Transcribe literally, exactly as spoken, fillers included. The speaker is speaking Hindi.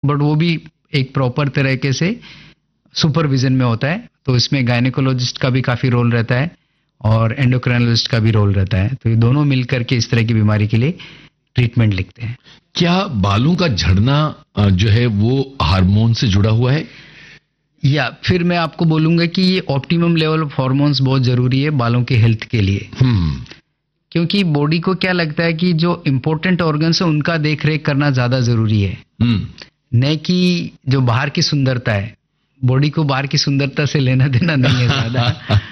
बट वो भी एक प्रॉपर तरीके से सुपरविजन में होता है। तो इसमें गायनेकोलॉजिस्ट का भी काफ़ी रोल रहता है और एंडोक्राइनोलॉजिस्ट का भी रोल रहता है। तो ये दोनों मिलकर के इस तरह की बीमारी के लिए ट्रीटमेंट लिखते हैं। क्या बालों का झड़ना जो है वो हार्मोन से जुड़ा हुआ है? या फिर मैं आपको बोलूंगा कि ये ऑप्टिमम लेवल ऑफ हार्मोन्स बहुत जरूरी है बालों के हेल्थ के लिए। हम्म क्योंकि बॉडी को क्या लगता है कि जो इम्पोर्टेंट ऑर्गन्स है उनका देख रेख करना ज्यादा जरूरी है, न कि जो बाहर की सुंदरता है। बॉडी को बाहर की सुंदरता से लेना देना नहीं है ज्यादा।